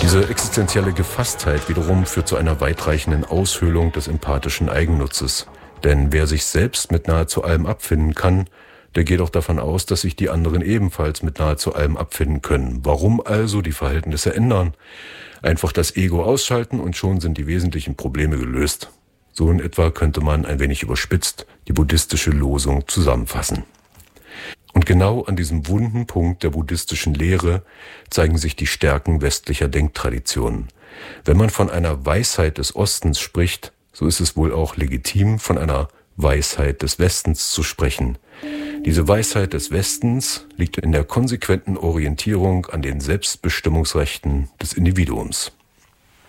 Diese existenzielle Gefasstheit wiederum führt zu einer weitreichenden Aushöhlung des empathischen Eigennutzes. Denn wer sich selbst mit nahezu allem abfinden kann, der geht auch davon aus, dass sich die anderen ebenfalls mit nahezu allem abfinden können. Warum also die Verhältnisse ändern? Einfach das Ego ausschalten und schon sind die wesentlichen Probleme gelöst. So in etwa könnte man ein wenig überspitzt die buddhistische Losung zusammenfassen. Und genau an diesem wunden Punkt der buddhistischen Lehre zeigen sich die Stärken westlicher Denktraditionen. Wenn man von einer Weisheit des Ostens spricht, so ist es wohl auch legitim, von einer Weisheit des Westens zu sprechen. Diese Weisheit des Westens liegt in der konsequenten Orientierung an den Selbstbestimmungsrechten des Individuums.